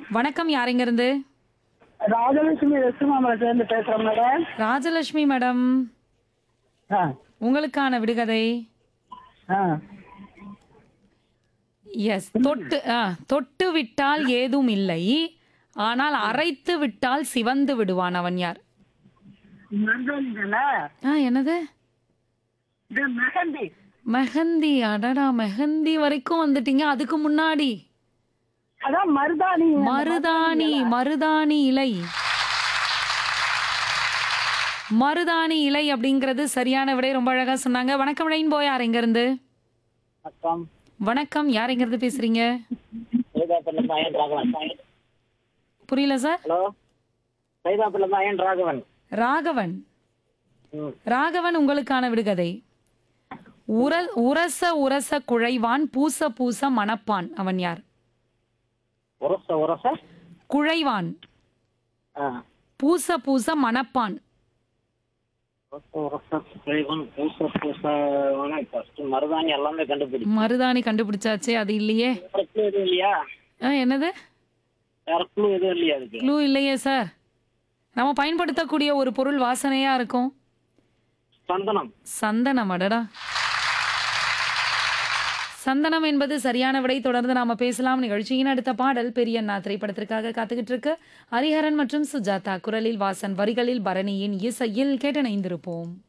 வணக்கம். யார் இருந்து? ராஜலட்சுமி வெஸ்ட்மாம்பலத்திலிருந்து பேசுறேன் மேடம். ராஜலட்சுமி மேடம். ஆ, உங்களுக்கான விடுகதை. ஆ. எஸ். தொட்டு விட்டால் ஏதும் இல்லை, ஆனால் அரைத்து விட்டால் சிவந்து விடுவான். அவன் யார்? மருதாணி தானே? என்னது? இது மெஹந்தி. மெஹந்தி. அடடா, மெஹந்தி வரைக்கும் வந்துட்டீங்க. அதுக்கு முன்னாடி அதான் மருதாணி. மருதாணி இலை. மருதாணி இலை அப்படிங்கிறது சரியான விடை. ரொம்ப அழகா சொன்னாங்க. வணக்கம் ரெயின்போ. யார் எங்க இருந்து? வணக்கம். வணக்கம். யார் எங்க இருந்து பேசுறீங்க? சைதாப்பேட்டிலிருந்து அயன் ராகவன். புரியல sir. Hello, சைதாப்பேட்டிலிருந்து iron Raghavan. Raghavan. ம். ராகவன், உங்களுக்கான விடுகதை. உரச உரச குழைவான், பூச பூச மணப்பான். அவன் யார்? உரச உரச குழைவான், ஆ. பூச பூச மணப்பான். உரச உரச குழைவான், பூச பூச ஃபர்ஸ்ட் மருதாணி எல்லாமே கண்டுபிடி. மருதாணி கண்டுபிடிச்சாச்சே, அது இல்லையே. வேற clue எதுவும் இல்லையா? என்னது? வேற clue எதுவும் இல்லையா அதுக்கு? க்ளூ இல்லையே சார். நம்ம பயன்படுத்தக்கூடிய ஒரு பொருள் வாசனையா இருக்கும். சந்தனம். சந்தனம். அடடா, சந்தனம் என்பது சரியான விடை. தொடர்ந்து நாம பேசலாம். நிகழ்ச்சியின் அடுத்த பாடல் பெரியண்ணா திரைப்படத்திற்காக காத்துக்கிட்டு இருக்கு. ஹரிஹரன் மற்றும் சுஜாதா குரலில் வாசன், வரிகளில் பரணியின் இசையில் கேட்டணைந்திருப்போம்.